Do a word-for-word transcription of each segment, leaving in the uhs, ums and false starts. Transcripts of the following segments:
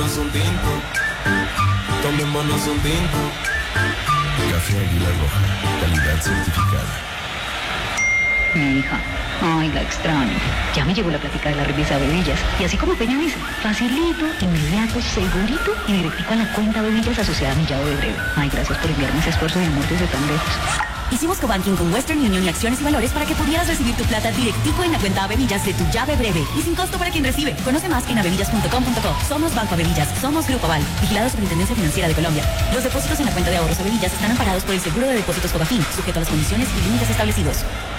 Tomémonos un tinto, tomémonos un tinto. Café Águila Roja, calidad certificada. Mi hija, ay, la extraño. Ya me llegó la plática de la remesa de Bebillas. Y así como Peña dice, facilito, inmediato, segurito y directico a la cuenta Bebillas asociada a mi llave de breve. Ay, gracias por enviarme ese esfuerzo de amor desde tan lejos. Hicimos cobanking con Western Union y Acciones y Valores para que pudieras recibir tu plata directico en la cuenta Avevillas de tu llave breve y sin costo para quien recibe. Conoce más en avevillas punto com punto co. Somos Banco Avevillas, somos Grupo Aval, vigilado Superintendencia Financiera de Colombia. Los depósitos en la cuenta de ahorros Avevillas están amparados por el Seguro de Depósitos Fogafín, sujeto a las condiciones y límites establecidos.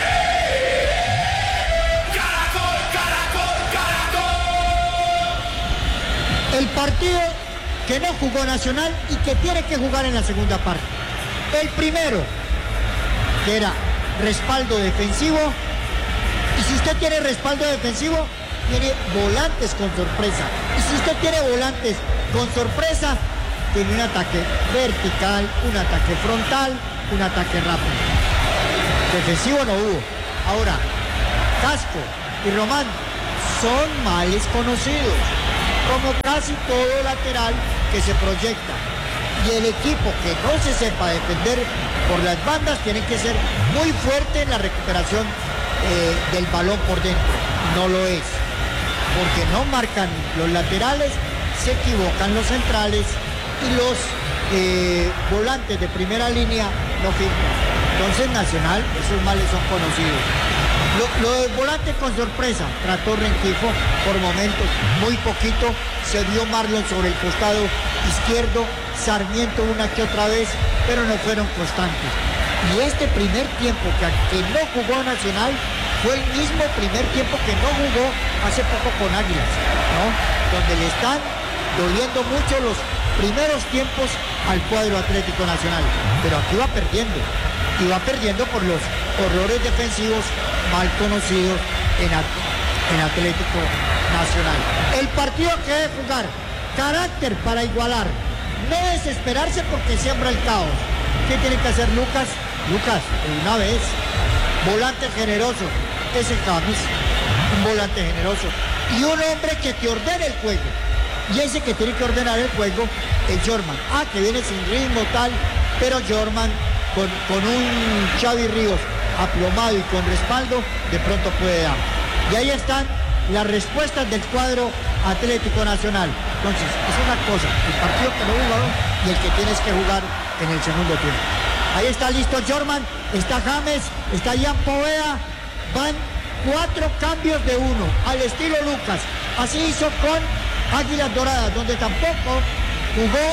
El partido que no jugó Nacional y que tiene que jugar en la segunda parte. El primero, que era respaldo defensivo, y si usted tiene respaldo defensivo, tiene volantes con sorpresa. Y si usted tiene volantes con sorpresa, tiene un ataque vertical, un ataque frontal, un ataque rápido. Defensivo no hubo. Ahora, Casco y Román son males conocidos, como casi todo lateral que se proyecta. Y el equipo que no se sepa defender por las bandas tiene que ser muy fuerte en la recuperación eh, del balón por dentro. No lo es, porque no marcan los laterales, se equivocan los centrales y los eh, volantes de primera línea no firman. Entonces Nacional, esos males son conocidos. Lo, lo del volante con sorpresa, trató Rengifo por momentos, muy poquito, se vio Marlon sobre el costado izquierdo, Sarmiento una que otra vez, pero no fueron constantes. Y este primer tiempo que, que no jugó Nacional fue el mismo primer tiempo que no jugó hace poco con Águilas, ¿no? Donde le están doliendo mucho los primeros tiempos al cuadro Atlético Nacional, pero aquí va perdiendo. Y va perdiendo por los horrores defensivos mal conocidos en, en Atlético Nacional. El partido que debe jugar, carácter para igualar, no desesperarse porque siembra el caos. ¿Qué tiene que hacer Lucas? Lucas, de una vez, volante generoso, ese James, un volante generoso, y un hombre que te ordene el juego. Y ese que tiene que ordenar el juego es Jorman. Ah, que viene sin ritmo tal, pero Jorman Con, con un Xavi Ríos aplomado y con respaldo, de pronto puede dar. Y ahí están las respuestas del cuadro Atlético Nacional. Entonces, es una cosa, el partido que no jugaron y el que tienes que jugar en el segundo tiempo. Ahí está listo Jorman, está James, está Ian Poveda, van cuatro cambios de uno, al estilo Lucas. Así hizo con Águilas Doradas, donde tampoco jugó,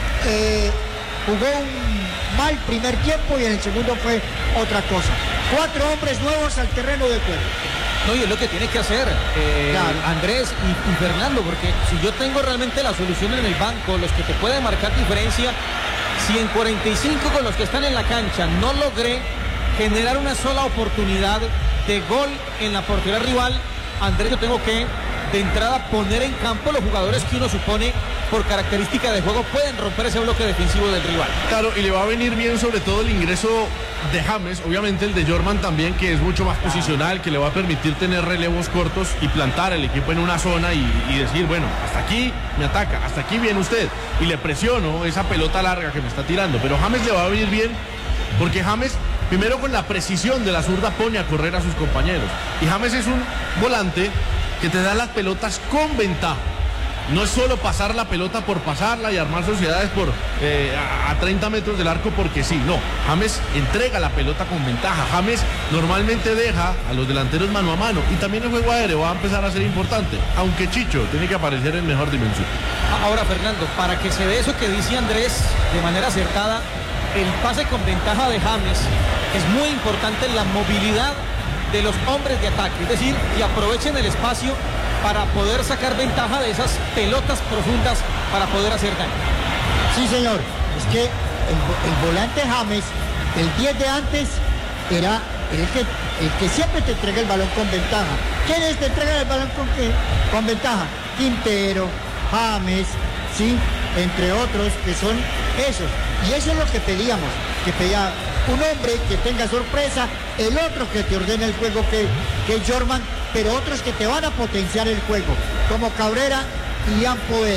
eh, jugó un mal primer tiempo y en el segundo fue otra cosa. Cuatro hombres nuevos al terreno de juego. No, y es lo que tiene que hacer eh, claro. Andrés y, y Fernando, porque si yo tengo realmente la solución en el banco, los que te pueden marcar diferencia, si en cuarenta y cinco con los que están en la cancha no logré generar una sola oportunidad de gol en la portería rival, Andrés, yo tengo que de entrada poner en campo los jugadores que uno supone por característica de juego pueden romper ese bloque defensivo del rival. Claro, y le va a venir bien sobre todo el ingreso de James, obviamente el de Jorman también, que es mucho más posicional, que le va a permitir tener relevos cortos y plantar el equipo en una zona y, y decir, bueno, hasta aquí me ataca, hasta aquí viene usted, y le presiono esa pelota larga que me está tirando, pero James le va a venir bien, porque James, primero con la precisión de la zurda, pone a correr a sus compañeros, y James es un volante que te da las pelotas con ventaja. No es solo pasar la pelota por pasarla y armar sociedades por eh, a, a treinta metros del arco porque sí, no. James entrega la pelota con ventaja. James normalmente deja a los delanteros mano a mano y también el juego aéreo va a empezar a ser importante, aunque Chicho tiene que aparecer en mejor dimensión. Ahora, Fernando, para que se dé eso que dice Andrés de manera acertada, el pase con ventaja de James es muy importante en la movilidad de los hombres de ataque, es decir, que aprovechen el espacio para poder sacar ventaja de esas pelotas profundas para poder hacer daño. Sí, señor, es que el, el volante James, el diez de antes, era el que, el que siempre te entrega el balón con ventaja. ¿Quiénes te entregan el balón con qué? Con ventaja. Quintero, James, sí, entre otros, que son esos. Y eso es lo que pedíamos, que pedía un hombre que tenga sorpresa, el otro que te ordene el juego, que, que es Jorman, pero otros que te van a potenciar el juego, como Cabrera y Ian Poveda.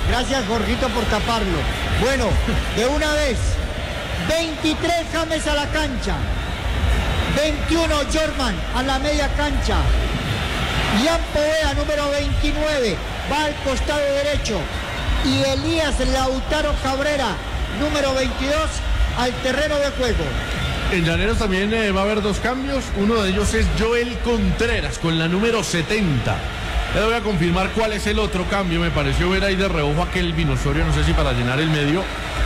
Gracias, Jorgito, por taparlo. Bueno, de una vez, veintitrés James a la cancha, veintiuno Jorman a la media cancha, Ian Poveda, número veintinueve, va al costado derecho, y Elías Lautaro Cabrera, número veintidós, al terreno de juego. En Llaneros también eh, va a haber dos cambios. Uno de ellos es Joel Contreras con la número setenta. Le voy a confirmar cuál es el otro cambio. Me pareció ver ahí de reojo a Kelvin Osorio, no sé si para llenar el medio.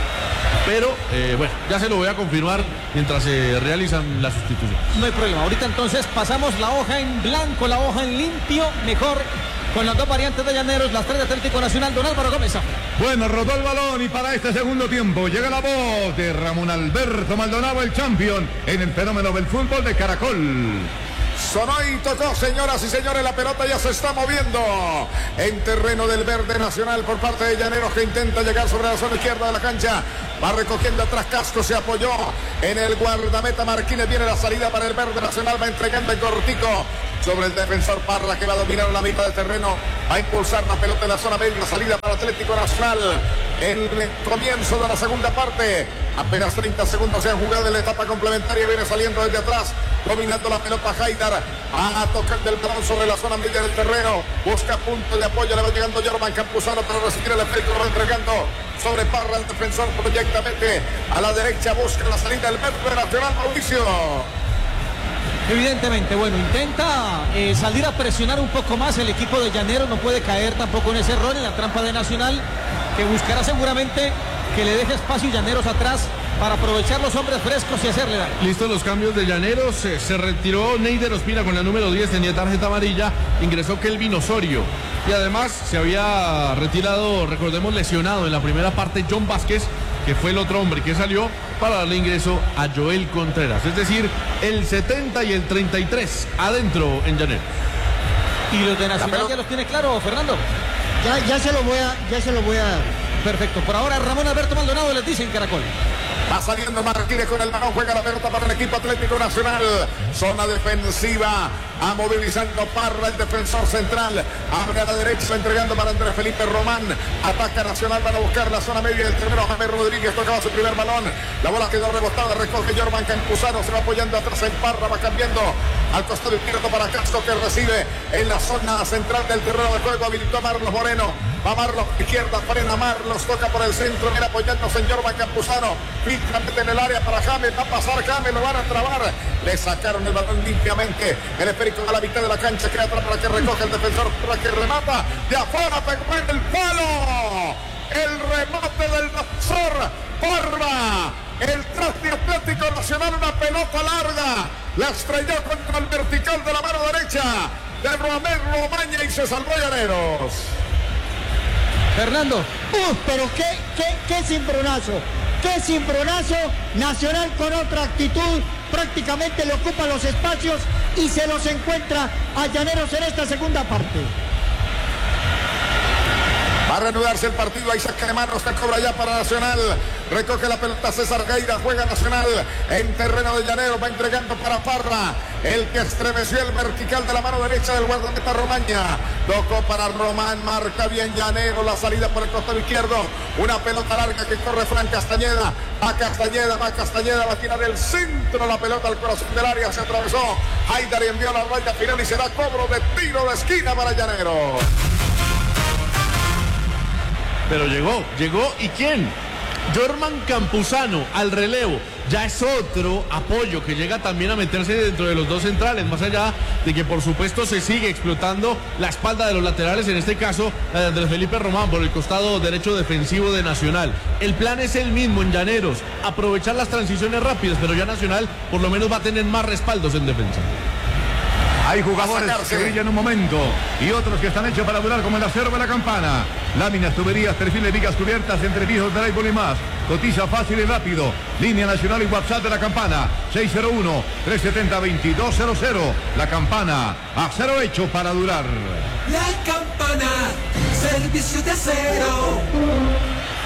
Pero eh, bueno, ya se lo voy a confirmar mientras se realizan las sustituciones. No hay problema. Ahorita entonces pasamos la hoja en blanco, la hoja en limpio, mejor con las dos variantes de Llaneros, las tres de Atlético Nacional. Don Álvaro Gómez. Bueno, rodó el balón y para este segundo tiempo llega la voz de Ramón Alberto Maldonado, el campeón en el fenómeno del fútbol de Caracol. Sonó y tocó, señoras y señores, la pelota ya se está moviendo en terreno del verde nacional por parte de Llaneros, que intenta llegar sobre la zona izquierda de la cancha. Va recogiendo atrás Castro, se apoyó en el guardameta Marquínez, viene la salida para el verde nacional, va entregando en cortico sobre el defensor Parra, que va a dominar la mitad del terreno, va a impulsar la pelota en la zona media, la salida para Atlético Nacional. El comienzo de la segunda parte, apenas treinta segundos se han jugado en la etapa complementaria, viene saliendo desde atrás, dominando la pelota Haidar, a tocar del balón sobre la zona media del terreno, busca punto de apoyo, le va llegando Jorman Campuzano para resistir el efecto, lo va entregando sobre Parra, el defensor proyectamente a la derecha, busca la salida del verde nacional, Mauricio. Evidentemente, bueno, intenta eh, salir a presionar un poco más el equipo de Llaneros, no puede caer tampoco en ese error, en la trampa de Nacional, que buscará seguramente que le deje espacio Llaneros atrás para aprovechar los hombres frescos y hacerle daño. Listos los cambios de Llaneros, eh, se retiró Neider Ospina con la número diez, tenía tarjeta amarilla, ingresó Kelvin Osorio y además se había retirado, recordemos, lesionado en la primera parte John Vázquez, que fue el otro hombre que salió para darle ingreso a Joel Contreras, es decir, el setenta y el treinta y tres adentro en Llaneros. ¿Y los de Nacional ya los tiene claro, Fernando? Ya, ya se lo voy a, ya se lo voy a dar. Perfecto, por ahora Ramón Alberto Maldonado les dice en Caracol. Va saliendo Martínez con el balón, juega la pelota para el equipo Atlético Nacional. Zona defensiva, a movilizando Parra, el defensor central. Abre a la derecha, entregando para Andrés Felipe Román. Ataca Nacional, van a buscar la zona media del terreno. James Rodríguez tocaba su primer balón. La bola quedó rebotada, recoge Jorman Campuzano, se va apoyando atrás en Parra, va cambiando al costado izquierdo para Castro, que recibe en la zona central del terreno de juego. Habilitó a Marlos Moreno. Va Marlos izquierda, frena Marlos, toca por el centro, viene apoyándose en Jorman Campuzano. Filtramente en el área para James, va a pasar James, lo van a trabar. Le sacaron el balón limpiamente. El esférico a la mitad de la cancha, queda atrás para que recoge el defensor, para que remata. De afuera pegó en el palo. El remate del defensor Parra. El traste Atlético Nacional, una pelota larga. La estrelló contra el vertical de la mano derecha de Román Romaña y se salvó Llaneros. Fernando. Uf, pero qué, qué, qué cimbronazo. Qué cimbronazo. Nacional con otra actitud. Prácticamente le ocupa los espacios y se los encuentra a Llaneros en esta segunda parte. Va a reanudarse el partido, ahí saca de manos, se cobra ya para Nacional. Recoge la pelota César Gaira, juega Nacional en terreno de Llaneros, va entregando para Parra, el que estremeció el vertical de la mano derecha del guardameta Romaña. Tocó para Román, marca bien Llaneros, la salida por el costado izquierdo. Una pelota larga que corre Fran Castañeda. Va Castañeda, va Castañeda, va a tirar el centro, la pelota al corazón del área, se atravesó. Haidar envió la raya final y será cobro de tiro de esquina para Llaneros. Pero llegó, llegó, ¿y quién? Jorman Campuzano al relevo. Ya es otro apoyo que llega también a meterse dentro de los dos centrales, más allá de que por supuesto se sigue explotando la espalda de los laterales, en este caso la de Andrés Felipe Román por el costado derecho defensivo de Nacional. El plan es el mismo en Llaneros, aprovechar las transiciones rápidas, pero ya Nacional por lo menos va a tener más respaldos en defensa. Hay jugadores que brillan en un momento y otros que están hechos para durar, como el acero de la Campana. Láminas, tuberías, perfiles, vigas cubiertas, entrepisos, drywall y más. Cotiza fácil y rápido. Línea nacional y WhatsApp de la Campana. seis cero uno, tres siete cero, dos dos cero cero. La Campana, acero hecho para durar. La Campana, servicio de acero.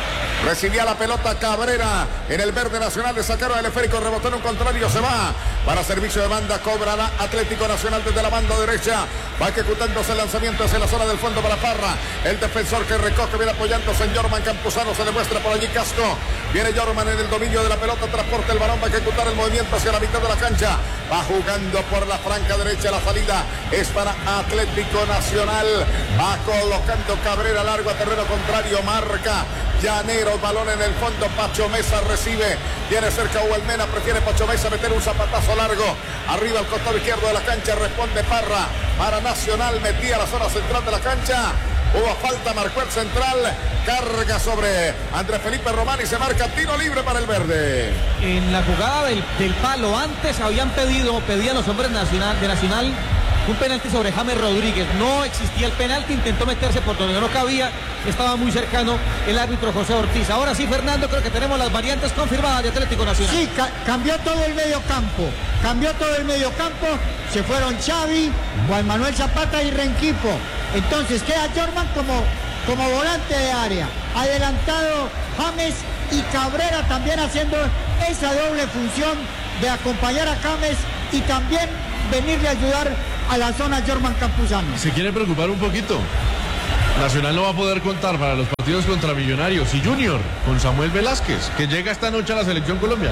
Recibía la pelota Cabrera en el verde Nacional, le sacaron el esférico, rebotó en un contrario, se va para servicio de banda, cobrará Atlético Nacional desde la banda derecha, va ejecutándose el lanzamiento hacia la zona del fondo para Parra, el defensor que recoge, viene apoyándose en Jorman Campuzano, se demuestra por allí Casco, viene Jorman en el dominio de la pelota, transporta el balón, va a ejecutar el movimiento hacia la mitad de la cancha, va jugando por la franca derecha, la salida es para Atlético Nacional, va colocando Cabrera largo a terreno contrario, marca Llanero, balón en el fondo, Pacho Mesa recibe, viene cerca Huelmena, prefiere Pacho Mesa meter un zapatazo largo, arriba al costado izquierdo de la cancha, responde Parra, para Nacional, metía la zona central de la cancha, hubo falta, marcó el central, carga sobre Andrés Felipe Román y se marca tiro libre para el verde. En la jugada del, del palo, antes habían pedido, pedían los hombres nacional, de Nacional, un penalti sobre James Rodríguez, no existía el penalti, intentó meterse por donde no cabía, estaba muy cercano el árbitro José Ortiz. Ahora sí, Fernando, creo que tenemos las variantes confirmadas de Atlético Nacional. Sí, ca cambió todo el medio campo, cambió todo el medio campo, se fueron Xavi, Juan Manuel Zapata y Renquipo. Entonces queda Jorman como, como volante de área, adelantado James y Cabrera también haciendo esa doble función de acompañar a James y también venirle a ayudar a la zona Jorman Campuzano. Se quiere preocupar un poquito. Nacional no va a poder contar para los partidos contra Millonarios y Junior con Samuel Velázquez, que llega esta noche a la selección colombiana.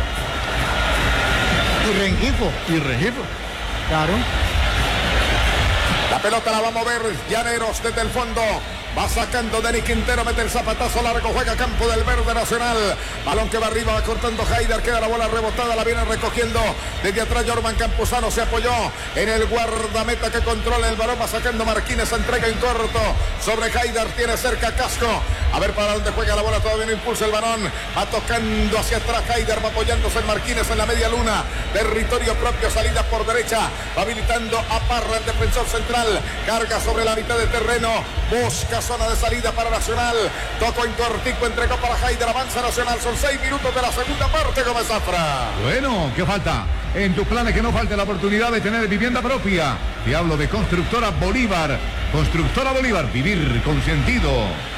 Y Rengifo. Y Rengifo. Claro. La pelota la va a mover Llaneros desde el fondo. Va sacando Denis Quintero, mete el zapatazo largo, juega campo del verde Nacional. Balón que va arriba, va cortando Haider, queda la bola rebotada, la viene recogiendo desde atrás Jorman Campuzano, se apoyó en el guardameta que controla el balón, va sacando Marquínez, entrega en corto sobre Haider, tiene cerca Casco. A ver para dónde juega la bola, todavía no impulsa el balón, va tocando hacia atrás Haider, va apoyándose en Marquínez en la media luna, territorio propio, salida por derecha, va habilitando a Parra, el defensor central, carga sobre la mitad de terreno, busca zona de salida para Nacional, tocó en cortico, entregó para Haider, avanza Nacional, son seis minutos de la segunda parte, Gómez Zafra. Bueno, ¿qué falta? En tus planes que no falte la oportunidad de tener vivienda propia. Te hablo de Constructora Bolívar. Constructora Bolívar, vivir con sentido.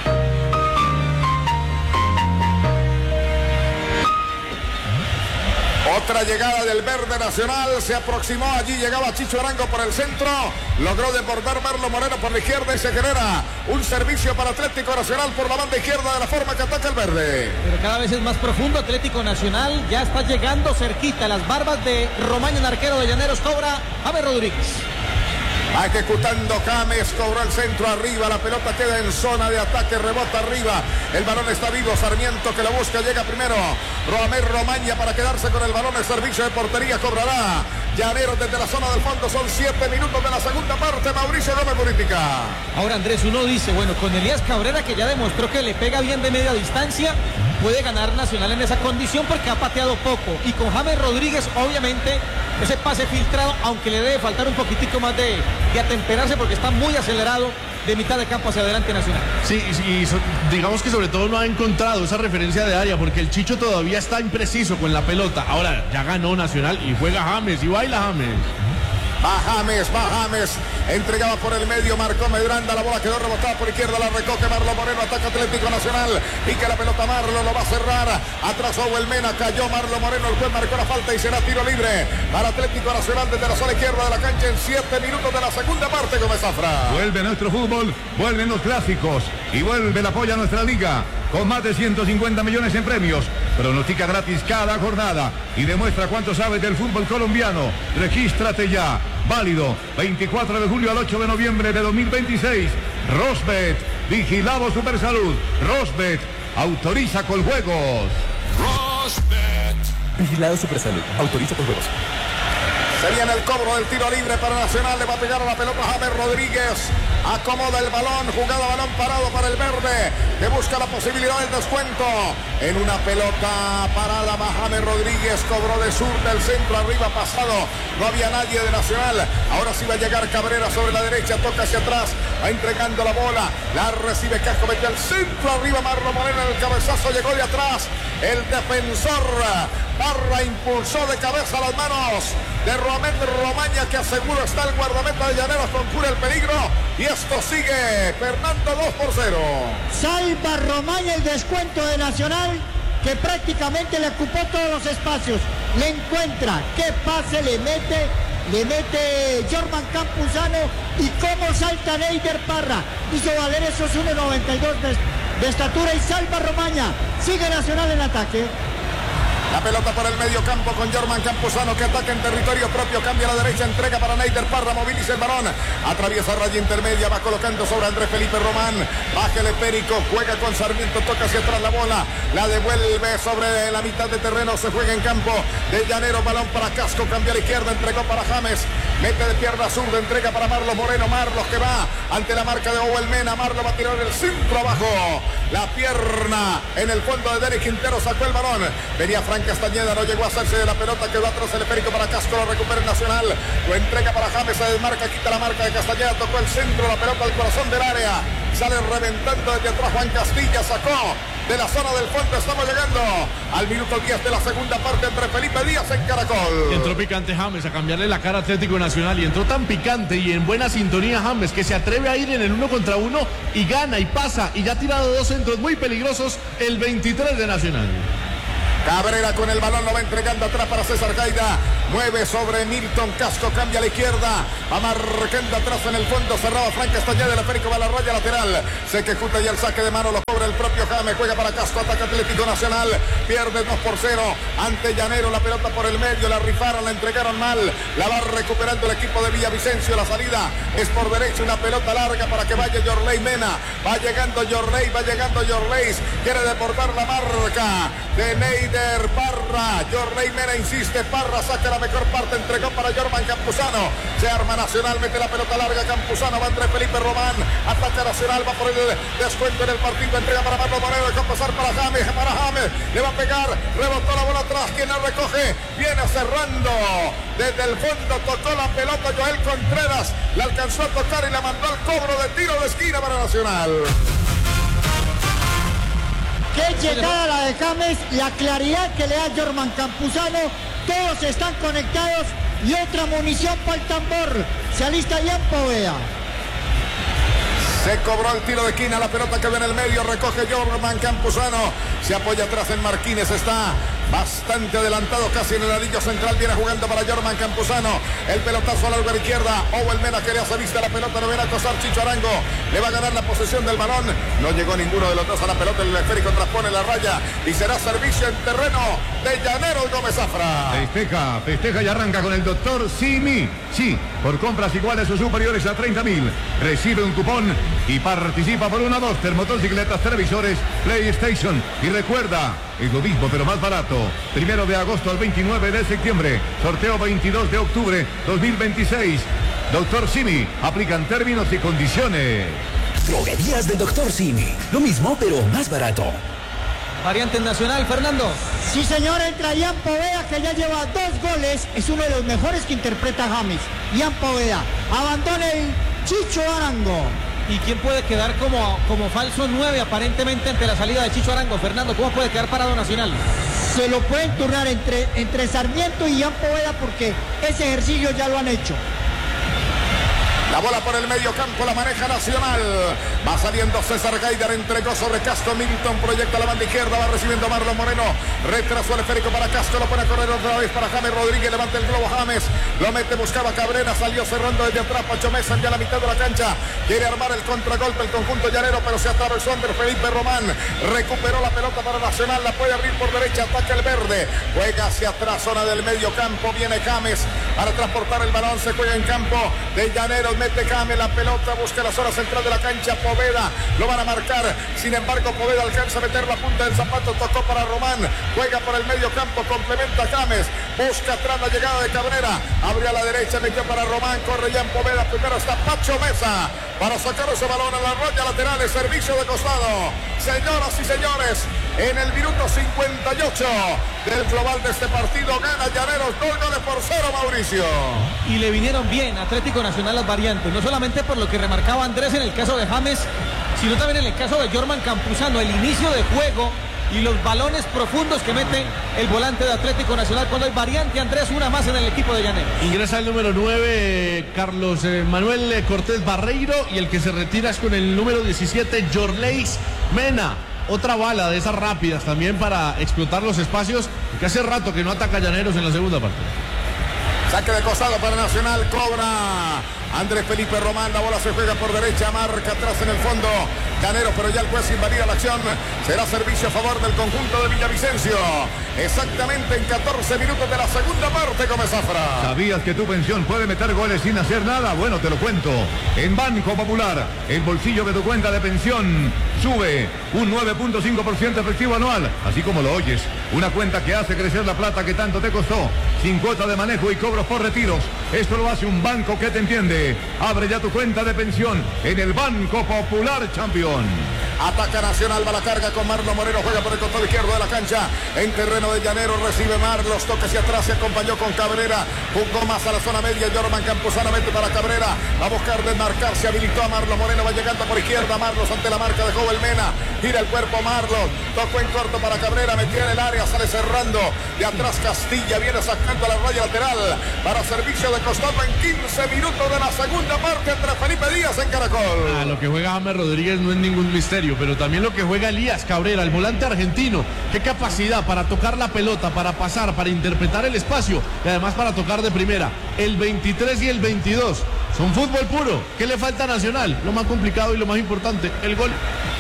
Otra llegada del verde Nacional, se aproximó, allí llegaba Chicho Arango por el centro, logró desbordar Marlon Moreno por la izquierda y se genera un servicio para Atlético Nacional por la banda izquierda de la forma que ataca el verde. Pero cada vez es más profundo Atlético Nacional, ya está llegando cerquita, las barbas de Romaño, el arquero de Llaneros, cobra James Rodríguez. Va ejecutando James, cobró el centro arriba, la pelota queda en zona de ataque, rebota arriba, el balón está vivo, Sarmiento que lo busca, llega primero, Roamer Romaña para quedarse con el balón, el servicio de portería cobrará Llaneros desde la zona del fondo, son siete minutos de la segunda parte, Mauricio Gómez Política. Ahora Andrés, uno dice, bueno, con Elías Cabrera que ya demostró que le pega bien de media distancia, puede ganar Nacional en esa condición porque ha pateado poco, y con James Rodríguez obviamente ese pase filtrado, aunque le debe faltar un poquitico más de, de atemperarse porque está muy acelerado de mitad de campo hacia adelante Nacional. Sí, y so, digamos que sobre todo no ha encontrado esa referencia de área porque el Chicho todavía está impreciso con la pelota. Ahora ya ganó Nacional y juega James y baila James. Va James, va James, entregaba por el medio, marcó Medranda, la bola quedó rebotada por izquierda, la recoge Marlon Moreno, ataca Atlético Nacional, pica la pelota Marlon, lo va a cerrar, atrasó Huelmena, cayó Marlon Moreno, el juez marcó la falta y será tiro libre para Atlético Nacional desde la zona izquierda de la cancha en siete minutos de la segunda parte, Gómez Zafra. Vuelve nuestro fútbol, vuelven los clásicos y vuelve el apoyo a nuestra liga. Con más de ciento cincuenta millones en premios, pronostica gratis cada jornada y demuestra cuánto sabes del fútbol colombiano. Regístrate ya, válido veinticuatro de julio al ocho de noviembre de dos mil veintiséis. Rosbet, vigilado Supersalud. Rosbet, autoriza con juegos. Rosbet, vigilado Supersalud, autoriza con juegos. Se viene el cobro del tiro libre para Nacional, le va a pegar a la pelota James Rodríguez, acomoda el balón, jugada balón parado para el verde, que busca la posibilidad del descuento, en una pelota parada va James Rodríguez, cobró de sur del centro, arriba pasado, no había nadie de Nacional, ahora sí va a llegar Cabrera sobre la derecha, toca hacia atrás, va entregando la bola, la recibe Casco, mete al centro, arriba Marlon Moreno, el cabezazo llegó de atrás, el defensor Parra impulsó de cabeza las manos de Roamer Romaña, que aseguro está el guardameta de Llaneros con cura el peligro, y esto sigue Fernando dos por cero. Sale Salva Romaña el descuento de Nacional, que prácticamente le ocupó todos los espacios. Le encuentra, qué pase le mete, le mete Jorman Campuzano y cómo salta Neider Parra. Hizo valer esos uno noventa y dos de, de estatura y salva Romaña. Sigue Nacional en ataque. La pelota por el medio campo con Jorman Campuzano que ataca en territorio propio, cambia a la derecha, entrega para Neider Parra, moviliza el balón, atraviesa raya intermedia, va colocando sobre Andrés Felipe Román, baja el esférico, juega con Sarmiento, toca hacia atrás la bola, la devuelve sobre la mitad de terreno, se juega en campo de Llanero, balón para Casco, cambia a la izquierda, entregó para James, mete de pierna zurda, entrega para Marlos Moreno, Marlos que va ante la marca de Owel Mena, Marlos va a tirar el centro abajo, la pierna en el fondo de Derek Quintero, sacó el balón, venía Frank Castañeda, no llegó a hacerse de la pelota, quedó atrás el esférico para Casco, lo recupera el Nacional, lo entrega para James, se desmarca, quita la marca de Castañeda, tocó el centro, la pelota al corazón del área, sale reventando desde atrás Juan Castilla, sacó de la zona del fondo, estamos llegando al minuto diez de la segunda parte entre Felipe Díaz en Caracol. Entró picante James a cambiarle la cara a Atlético Nacional y entró tan picante y en buena sintonía James que se atreve a ir en el uno contra uno y gana y pasa y ya ha tirado dos centros muy peligrosos el veintitrés de Nacional. Cabrera con el balón, lo va entregando atrás para César Gaida, mueve sobre Milton Casco, cambia a la izquierda, va marcando atrás en el fondo, cerrado Frank Castañeda, el esférico va a la raya lateral, se ejecuta ya el saque de mano, lo cobra el propio James, juega para Casco, ataca Atlético Nacional, pierde dos por cero ante Llanero, la pelota por el medio, la rifaron, la entregaron mal, la va recuperando el equipo de Villavicencio, la salida es por derecha, una pelota larga para que vaya Yorley Mena, va llegando Yorley, va llegando Yorley, quiere deportar la marca de Neider Parra, Yorley Mena insiste, Parra saca la mejor parte, entregó para Jorman Campuzano, se arma Nacional, mete la pelota larga, Campuzano va entre Felipe Román, ataca Nacional, va por el descuento en el partido, entrega para Marlon Moreno, dejó pasar para James, para James, le va a pegar, rebotó la bola atrás, quien la recoge, viene cerrando, desde el fondo tocó la pelota Joel Contreras, la alcanzó a tocar y la mandó al cobro de tiro de esquina para Nacional. Qué llegada la de James, la claridad que le da Jorman Campuzano, todos están conectados y otra munición para el tambor, se alista Ian Poveda. Se cobró el tiro de esquina, la pelota que ve en el medio, recoge Jorman Campuzano, se apoya atrás en Marquínez, está bastante adelantado, casi en el anillo central, viene jugando para Jorman Campuzano, el pelotazo a la larga izquierda, Owel Mena que le hace vista la pelota, lo viene a acosar Chicho Arango, le va a ganar la posesión del balón, no llegó ninguno de los dos a la pelota, el esférico transpone la raya y será servicio en terreno de Llanero Gómez Zafra. Festeja, festeja y arranca con el doctor Simi. Sí, por compras iguales o superiores a treinta mil, recibe un cupón y participa por una, dos, termotocicletas, televisores, PlayStation. Y recuerda, es lo mismo pero más barato. Primero de agosto al veintinueve de septiembre. Sorteo veintidós de octubre dos mil veintiséis. Doctor Simi, aplican términos y condiciones. Droguerías del doctor Simi. Lo mismo pero más barato. Variante Nacional, Fernando. Sí, señor, entra Ian Poveda, que ya lleva dos goles. Es uno de los mejores que interpreta James. Ian Poveda. Abandona el Chicho Arango. ¿Y quién puede quedar como, como falso nueve aparentemente ante la salida de Chicho Arango? Fernando, ¿cómo puede quedar parado Nacional? Se lo pueden turnar entre, entre Sarmiento y Ian Poveda porque ese ejercicio ya lo han hecho. La bola por el medio campo la maneja Nacional. Va saliendo César Gaider, entregó sobre Casco, Milton proyecta la banda izquierda, va recibiendo Marlon Moreno, retrasó el esférico para Casco, lo pone a correr otra vez para James Rodríguez, levanta el globo James, lo mete, buscaba Cabrera, salió cerrando desde atrás, Pacho Mesa ya a la mitad de la cancha, quiere armar el contragolpe el conjunto llanero, pero se atravesó Andrés Felipe Román, recuperó la pelota para Nacional, la puede abrir por derecha, ataca el verde, juega hacia atrás, zona del medio campo, viene James para transportar el balón, se juega en campo de Llaneros, mete James la pelota, busca la zona central de la cancha, Poveda, lo van a marcar, sin embargo Poveda alcanza a meter la punta del zapato, tocó para Román, juega por el medio campo, complementa James, busca atrás la llegada de Cabrera, abrió a la derecha, metió para Román, corre ya en Poveda, primero está Pacho Mesa, para sacar ese balón a la raya lateral, el servicio de costado, señoras y señores, en el minuto cincuenta y ocho del global de este partido, gana Llaneros, dos goles por cero, Mauricio. Y le vinieron bien a Atlético Nacional las variantes, no solamente por lo que remarcaba Andrés en el caso de James, sino también en el caso de Jorman Campuzano, el inicio de juego y los balones profundos que mete el volante de Atlético Nacional cuando hay variante, Andrés, una más en el equipo de Llaneros. Ingresa el número nueve, Carlos eh, Manuel Cortés Barreiro, y el que se retira es con el número diecisiete, Jorleis Mena. Otra bala de esas rápidas también para explotar los espacios, que hace rato que no ataca Llaneros en la segunda parte. Saque de costado para Nacional, cobra Andrés Felipe Román, la bola se juega por derecha, marca atrás en el fondo Llaneros, pero ya el juez invalida la acción. Será servicio a favor del conjunto de Villavicencio. Exactamente en catorce minutos de la segunda parte, Gómez Zafra. ¿Sabías que tu pensión puede meter goles sin hacer nada? Bueno, te lo cuento. En Banco Popular, el bolsillo de tu cuenta de pensión sube un nueve punto cinco por ciento efectivo anual, así como lo oyes. Una cuenta que hace crecer la plata que tanto te costó, sin cuota de manejo y cobros por retiros. Esto lo hace un banco que te entiende. Abre ya tu cuenta de pensión en el Banco Popular, Champion. Ataca Nacional, va la carga con Marlon Moreno, juega por el costado izquierdo de la cancha, en terreno de Llaneros, recibe Marlos, toca hacia atrás, se acompañó con Cabrera, jugó más a la zona media, Jorman Campuzano mete para Cabrera, va a buscar desmarcarse, habilitó a Marlon Moreno, va llegando por izquierda, Marlos ante la marca de Jovel Mena, gira el cuerpo Marlos, tocó en corto para Cabrera, metió en el área, sale cerrando, de atrás Castilla, viene sacando a la raya lateral, para servicio de costado en quince minutos de la segunda parte entre Felipe Díaz en Caracol. Ah, lo que juega James Rodríguez no es ningún misterio, pero también lo que juega Elías Cabrera, el volante argentino. Qué capacidad para tocar la pelota, para pasar, para interpretar el espacio y además para tocar de primera. El veintitrés y el veintidós son fútbol puro. ¿Qué le falta a Nacional? Lo más complicado y lo más importante, el gol.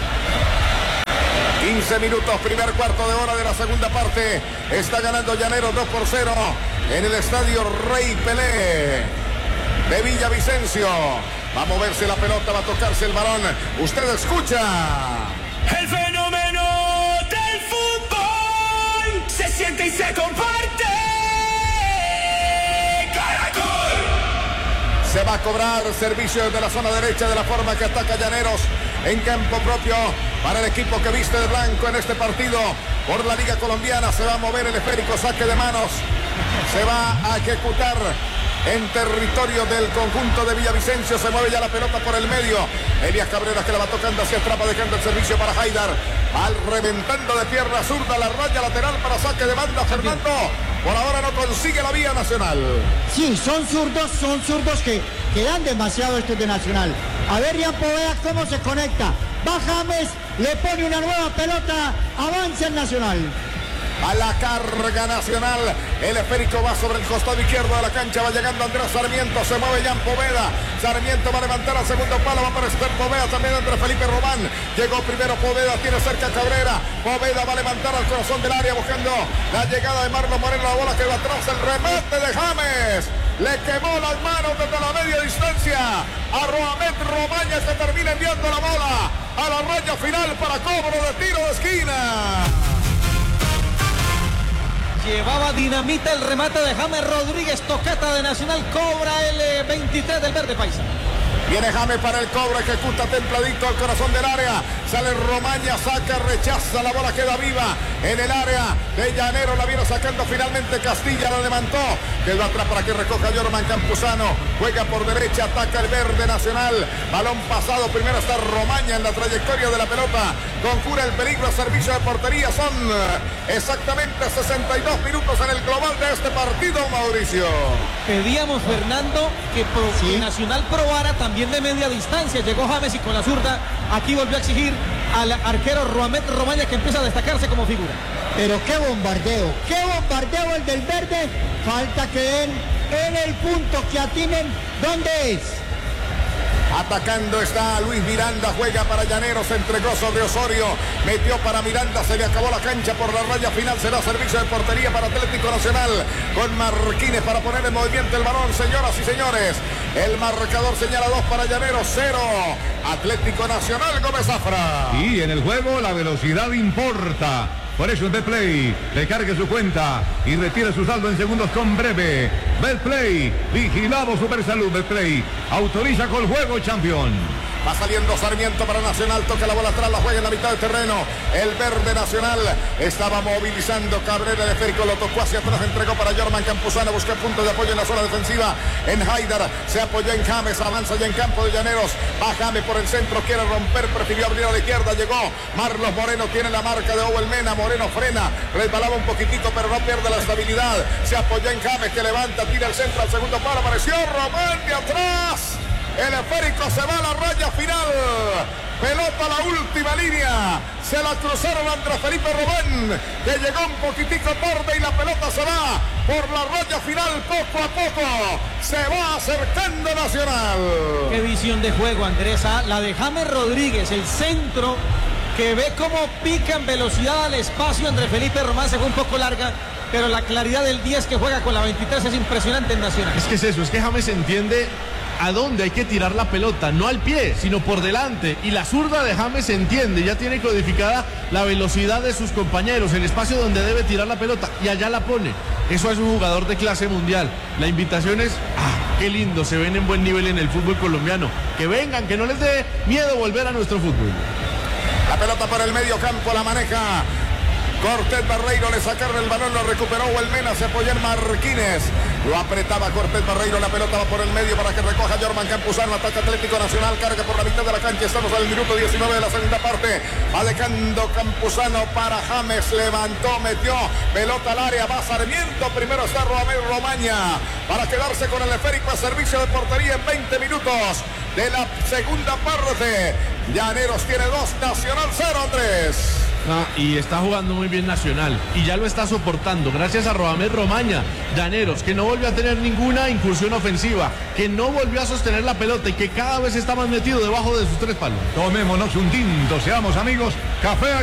quince minutos, primer cuarto de hora de la segunda parte. Está ganando Llaneros dos por cero en el estadio Rey Pelé de Villavicencio. Va a moverse la pelota, va a tocarse el balón. Usted escucha. El fenómeno del fútbol se siente y se comparte. Caracol. Se va a cobrar servicio desde la zona derecha de la forma que ataca Llaneros en campo propio para el equipo que viste de blanco en este partido por la Liga Colombiana. Se va a mover el esférico, saque de manos. Se va a ejecutar en territorio del conjunto de Villavicencio. Se mueve ya la pelota por el medio. Elías Cabrera que la va tocando hacia atrás, dejando el servicio para Haidar. Al reventando de pierna zurda la raya lateral para saque de banda. Fernando por ahora no consigue la vía Nacional. Sí, son zurdos, son zurdos que, que dan demasiado estos de Nacional. A ver, Rian Poveda cómo se conecta. Va James, le pone una nueva pelota, avanza el Nacional. A la carga Nacional, el esférico va sobre el costado izquierdo de la cancha, va llegando Andrés Sarmiento, se mueve Jan Poveda, Sarmiento va a levantar al segundo palo, va a aparecer Poveda, también Andrés Felipe Román, llegó primero Poveda, tiene cerca a Cabrera, Poveda va a levantar al corazón del área buscando la llegada de Marlon Moreno, la bola que va atrás, el remate de James, le quemó las manos desde la media distancia a Roamet Romaña que termina enviando la bola a la raya final para cobro de tiro de esquina. Llevaba dinamita el remate de James Rodríguez, tocata de Nacional, cobra el eh, veintitrés del verde paisa. Viene James para el cobro, ejecuta templadito al corazón del área. Sale Romaña, saca, rechaza, la bola queda viva en el área de Llaneros. La viene sacando finalmente Castilla, la levantó. Quedó atrás para que recoja Jorman Campuzano. Juega por derecha, ataca el verde Nacional. Balón pasado, primero está Romaña en la trayectoria de la pelota. Conjura el peligro, servicio de portería. Son exactamente sesenta y dos minutos en el global de este partido, Mauricio. Pedíamos, Fernando, que, pro, ¿sí? que Nacional probara también de media distancia. Llegó James y con la zurda aquí volvió a exigir al arquero Roamet Romaña que empieza a destacarse como figura. Pero qué bombardeo, qué bombardeo el del verde. Falta que den en el punto, que atinen dónde es. Atacando está Luis Miranda, juega para Llaneros, se entregó sobre Osorio, metió para Miranda, se le acabó la cancha por la raya final, será servicio de portería para Atlético Nacional, con Marquines para poner en movimiento el balón, señoras y señores. El marcador señala dos para Llaneros, cero. Atlético Nacional, Gómez Zafra. Y en el juego la velocidad importa. Por eso en Betplay, recargue su cuenta y retire su saldo en segundos con Breve. Betplay, vigilado Supersalud. Betplay, autoriza con juego, Champion. Va saliendo Sarmiento para Nacional. Toca la bola atrás, la juega en la mitad del terreno. El verde Nacional estaba movilizando. Cabrera, el esférico lo tocó hacia atrás. Entregó para Jorman Campuzano. Busca punto de apoyo en la zona defensiva. En Haidar se apoyó en James. Avanza ya en campo de Llaneros. Va James por el centro. Quiere romper. Prefirió abrir a la izquierda. Llegó Marlos Moreno. Tiene la marca de Owen Mena. Moreno frena. Resbalaba un poquitito, pero no pierde la estabilidad. Se apoyó en James, que levanta. Tira el centro al segundo palo. Apareció Román de atrás. El esférico se va a la raya final. Pelota a la última línea. Se la cruzaron a Andrés Felipe Robén, que llegó un poquitico tarde y la pelota se va por la raya final poco a poco. Se va acercando Nacional. Qué visión de juego, Andrés. La de James Rodríguez, el centro, que ve cómo pica en velocidad al espacio. Andrés Felipe Román se fue un poco larga, pero la claridad del diez que juega con la veintitrés es impresionante en Nacional. Es que es eso, es que James entiende a dónde hay que tirar la pelota, no al pie, sino por delante. Y la zurda de James entiende, ya tiene codificada la velocidad de sus compañeros, el espacio donde debe tirar la pelota, y allá la pone. Eso es un jugador de clase mundial. La invitación es, ah, qué lindo, se ven en buen nivel en el fútbol colombiano. Que vengan, que no les dé miedo volver a nuestro fútbol. La pelota para el medio campo, la maneja Cortés Barreiro, le sacaron el balón, lo recuperó Huelmena, se apoyó en Marquínez, lo apretaba Cortés Barreiro, la pelota va por el medio para que recoja Jorman Campuzano, ataque Atlético Nacional, carga por la mitad de la cancha, estamos al minuto diecinueve de la segunda parte, va dejando Campuzano para James, levantó, metió, pelota al área, va Sarmiento, primero está Romero Romaña, para quedarse con el esférico a servicio de portería en veinte minutos de la segunda parte. Llaneros tiene dos, Nacional cero, Andrés. Ah, y está jugando muy bien Nacional y ya lo está soportando gracias a Rodamés Romaña. Llaneros, que no volvió a tener ninguna incursión ofensiva, que no volvió a sostener la pelota y que cada vez está más metido debajo de sus tres palos. Tomémonos un tinto, seamos amigos. Café